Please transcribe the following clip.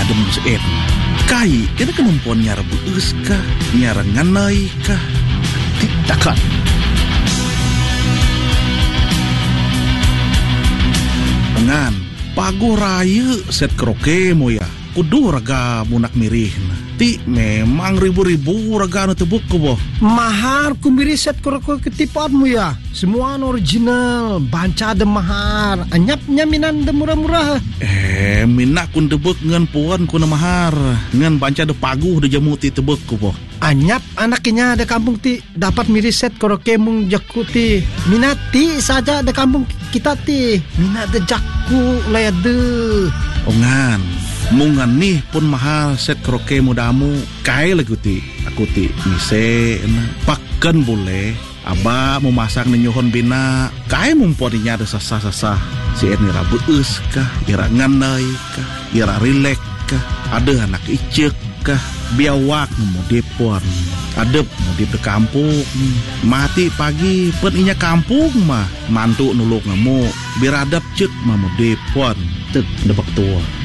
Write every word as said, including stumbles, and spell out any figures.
adem seet kai kena kemampuan nyara beus kah nyara nganai kah titakan dengan pago raya set kroke mo ya kudu raga munak mirihna ti memang ribu-ribu raga na tebuk ko boh mahar kumbiri set kroke ketipaanmu ya semua original banca de mahar anyap nyaminan de murah-murah eh minak kun tebuk ngan puan kun mahar ngan banca de paguh de jamu ti tebuk ko boh anyap anaknya de kampung ti dapat miri set kroke mung jakuti minati saja de kampung kita ti minat de jakku layade ongan mungan nih pun mahal set kroke mudamu kai lagu ti aku ti mise pakken boleh aba mau masak nenyohon bina kai mumponinya ada sasah-sasah si ini rabu eus kah ira nganai kah ira rilek kah ada anak icek kah biawak mau depon adep mau di kampung mati pagi pen inya kampung mah mantu nuluk ngamu biradap cek mah mau depon tek debak tua